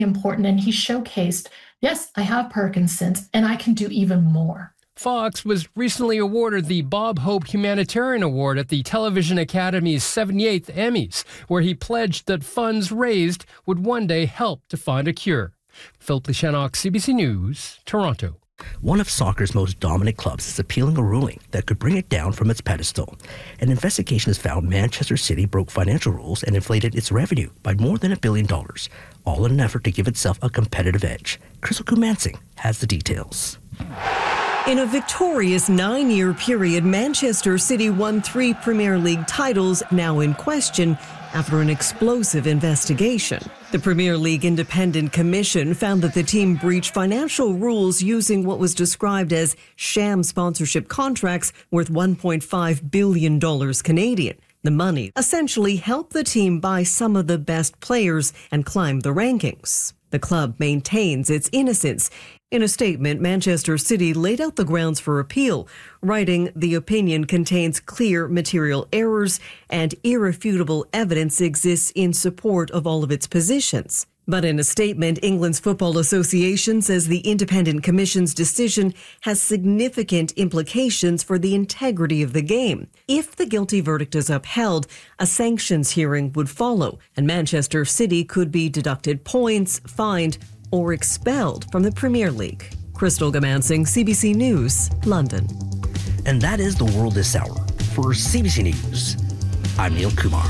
important. And he showcased, yes, I have Parkinson's and I can do even more. Fox was recently awarded the Bob Hope Humanitarian Award at the Television Academy's 78th Emmys, where he pledged that funds raised would one day help to find a cure. Philip Lishanok, CBC News, Toronto. One of soccer's most dominant clubs is appealing a ruling that could bring it down from its pedestal. An investigation has found Manchester City broke financial rules and inflated its revenue by more than $1 billion, all in an effort to give itself a competitive edge. Crystal Kumansing has the details. In a victorious 9-year period, Manchester City won 3 Premier League titles, now in question after an explosive investigation. The Premier League Independent Commission found that the team breached financial rules using what was described as sham sponsorship contracts worth $1.5 billion Canadian. The money essentially helped the team buy some of the best players and climb the rankings. The club maintains its innocence. In a statement, Manchester City laid out the grounds for appeal, writing, "The opinion contains clear material errors and irrefutable evidence exists in support of all of its positions." But in a statement, England's Football Association says the Independent Commission's decision has significant implications for the integrity of the game. If the guilty verdict is upheld, a sanctions hearing would follow, and Manchester City could be deducted points, fined, or expelled from the Premier League. Crystal Gamansing, CBC News, London. And that is the world this hour. For CBC News, I'm Neil Kumar.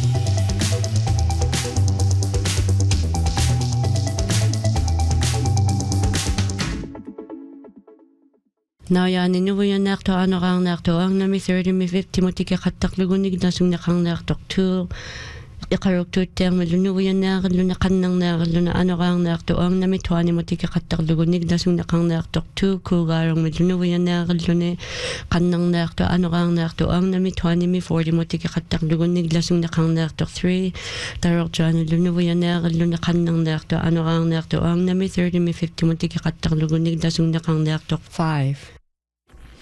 Now yan inuwi nak to ano kang nak to ang nami 30 mi 50 mo tika katak lugunig na sung nakang nak to ikarok to term lunuwi nak lunakan nang nak luna ano kang nak to ang nami 20 mo tika katak lugunig na sung nakang nak to kugarong lunuwi nak luna kanang nak to ano kang nak to ang nami 20 mi 40 mo tika katak lugunig na sung nakang nak to 3 tarok jan lunuwi nak lunakan nang nak to ano kang nak to ang nami 30 mi 50 mo tika katak lugunig na sung nakang nak to 5